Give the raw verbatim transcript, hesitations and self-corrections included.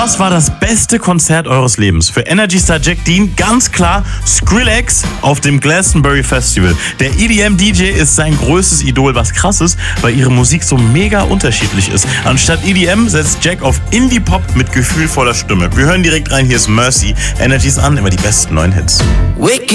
Was war das beste Konzert eures Lebens? Für Energy Star Jack Dean ganz klar Skrillex auf dem Glastonbury Festival. Der E D M-D J ist sein größtes Idol, was krass ist, weil ihre Musik so mega unterschiedlich ist. Anstatt E D M setzt Jack auf Indie-Pop mit gefühlvoller Stimme. Wir hören direkt rein, hier ist Mercy. Energy's an, immer die besten neuen Hits.